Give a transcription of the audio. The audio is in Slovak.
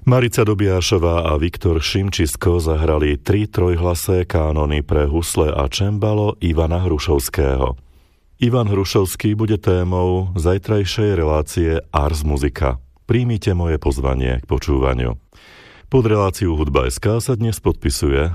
Marica Dobiašová a Viktor Šimčisko zahrali 3 trojhlasé kánony pre husle a čembalo Ivana Hrušovského. Ivan Hrušovský bude témou zajtrajšej relácie Ars Musica. Príjmite moje pozvanie k počúvaniu. Pod reláciu Hudba.sk sa dnes podpisuje